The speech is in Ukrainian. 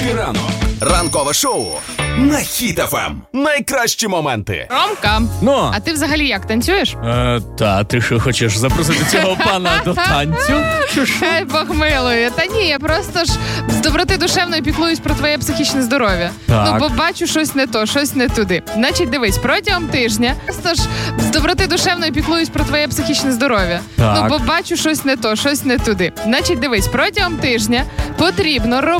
ранок. Ранкове шоу на Хіт ФМ. Найкращі моменти. Ромка, а ти взагалі як, танцюєш? Та, ти що, хочеш запросити цього пана до танцю? Хай Бог милує. Та ні, я просто ж з доброти душевної піклуюсь про твоє психічне здоров'я. Так. Ну, бо бачу щось не то, щось не туди. Значить, дивись, протягом тижня просто ж з доброти душевної піклуюсь про твоє психічне здоров'я. Так. Ну, бо бачу щось не то, щось не туди. Значить, дивись, протягом тижня потрібно робити